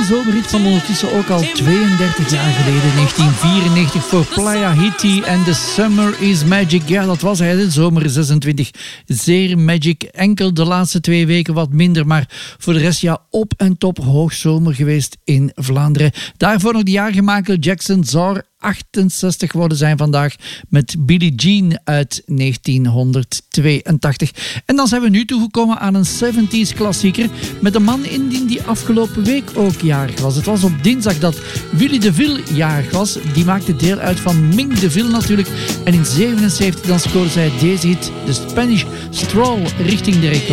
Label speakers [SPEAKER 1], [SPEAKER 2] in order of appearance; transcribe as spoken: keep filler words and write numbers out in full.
[SPEAKER 1] zomerhit van ondertussen ook al tweeëndertig jaar geleden, negentien vierennegentig, voor Playa Hiti en The Summer is Magic. Ja, dat was hij, de zomer zesentwintig. Zeer magic. Enkel de laatste twee weken wat minder, maar voor de rest ja, op en top hoogzomer geweest in Vlaanderen. Daarvoor nog de jarige Michael Jackson, Zor, achtenzestig worden zijn vandaag, met Billie Jean uit negentienhonderdtweeëntachtig. En dan zijn we nu toegekomen aan een zeventig's klassieker met een man indien die afgelopen week ook jarig was. Het was op dinsdag dat Willy DeVille jarig was. Die maakte deel uit van Mink DeVille natuurlijk. En in zevenenzeventig dan scoorde zij deze hit, de Spanish Stroll, richting de reclame.